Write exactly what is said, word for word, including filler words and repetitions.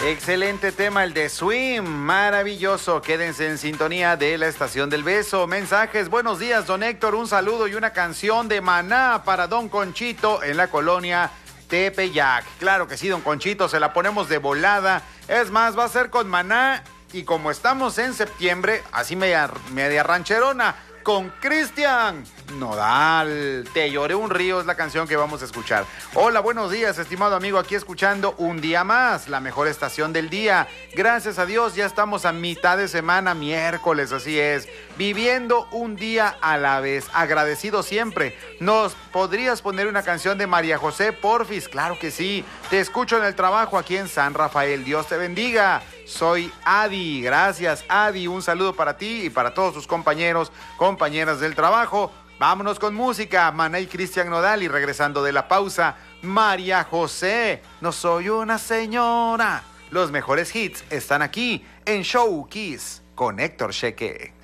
Excelente tema el de Swim, maravilloso. Quédense en sintonía de la Estación del Beso. Mensajes, buenos días, don Héctor, un saludo y una canción de Maná para don Conchito en la colonia Tepeyac. Claro que sí, don Conchito, se la ponemos de volada. Es más, va a ser con Maná y como estamos en septiembre, así media, media rancherona, con Cristian Nodal. Te lloré un río es la canción que vamos a escuchar. Hola, buenos días, estimado amigo, aquí escuchando un día más, la mejor estación del día. Gracias a Dios, ya estamos a mitad de semana, miércoles, así es. Viviendo un día a la vez, agradecido siempre. ¿Nos podrías poner una canción de María José, porfis? Claro que sí. Te escucho en el trabajo aquí en San Rafael. Dios te bendiga. Soy Adi. Gracias, Adi. Un saludo para ti y para todos tus compañeros, compañeras del trabajo. Vámonos con música. Maná y Cristian Nodal. Y regresando de la pausa, María José. No soy una señora. Los mejores hits están aquí en Show Kiss con Héctor Cheque.